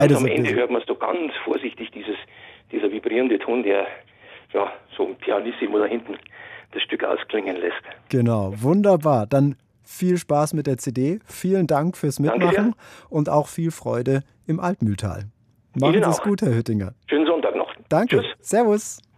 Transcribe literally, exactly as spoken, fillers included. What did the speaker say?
Und am Ende hört man es so ganz vorsichtig, dieses, dieser vibrierende Ton, der ja, so ein Pianissimo da hinten das Stück ausklingen lässt. Genau, wunderbar. Dann viel Spaß mit der C D. Vielen Dank fürs Mitmachen und auch viel Freude im Altmühltal. Machen Sie es gut, Herr Hüttinger. Schönen Sonntag noch. Danke. Tschüss. Servus.